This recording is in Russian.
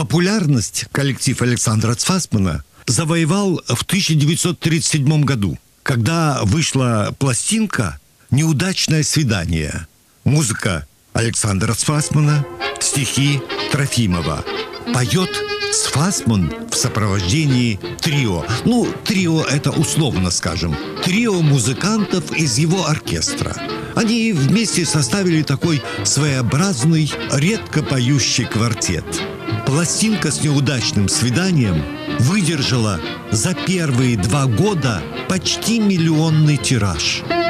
Популярность коллектив Александра Цфасмана завоевал в 1937 году, когда вышла пластинка «Неудачное свидание». Музыка Александра Цфасмана, стихи Трофимова. Поет Цфасман в сопровождении трио. Ну, трио это условно скажем. Трио музыкантов из его оркестра. Они вместе составили такой своеобразный, редко поющий квартет. Пластинка с «Неудачным свиданием» выдержала за первые 2 года почти миллионный тираж.